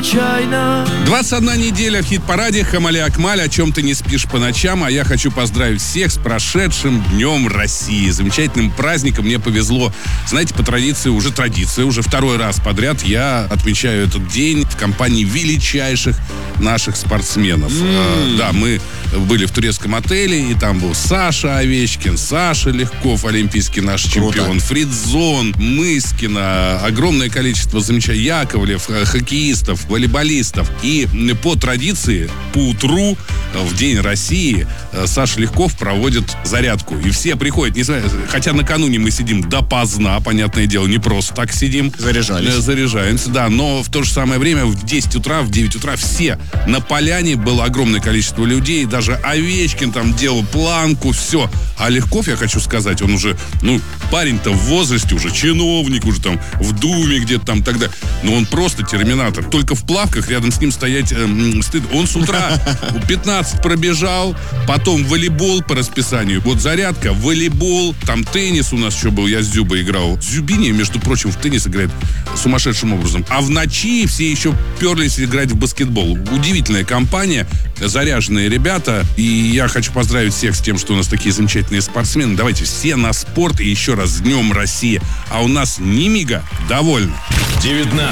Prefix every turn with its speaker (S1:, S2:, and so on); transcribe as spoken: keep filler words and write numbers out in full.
S1: случайно.
S2: двадцать одна неделя в хит-параде «Хамали Акмаль», о чем ты не спишь по ночам. А я хочу поздравить всех с прошедшим Днем России. Замечательным праздником. Мне повезло. Знаете, по традиции, уже традиция, уже второй раз подряд я отмечаю этот день в компании величайших наших спортсменов.
S3: Mm.
S2: А, да, мы были в турецком отеле, и там был Саша Овечкин, Саша Легков, олимпийский наш
S3: Круто.
S2: чемпион, Фридзон, Мыскина, огромное количество замечательных, Яковлев, хоккеистов, волейболистов. И по традиции, по утру, в День России, Саша Легков проводит зарядку. И все приходят, не знаю, хотя накануне мы сидим допоздна, понятное дело, не просто так сидим.
S3: Заряжались.
S2: Заряжаемся, да. Но в то же самое время в десять утра, в девять утра все на поляне, было огромное количество людей. Даже Овечкин там делал планку, все. А Легков, я хочу сказать, он уже, ну, парень-то в возрасте, уже чиновник, уже там в Думе где-то там тогда. Но он просто терминатор. Только в плавках рядом с ним стоять э, стыд. Он с утра пятнадцать пробежал, потом волейбол по расписанию. Вот зарядка, волейбол, там теннис у нас еще был, я с Дзюбой играл. Дзюбини, между прочим, в теннис играет сумасшедшим образом. А в ночи все еще перлись играть в баскетбол. Удивительная компания, заряженные ребята. И я хочу поздравить всех с тем, что у нас такие замечательные спортсмены. Давайте все на спорт и еще раз с Днем России. А у нас ни мига довольно.
S1: девятнадцать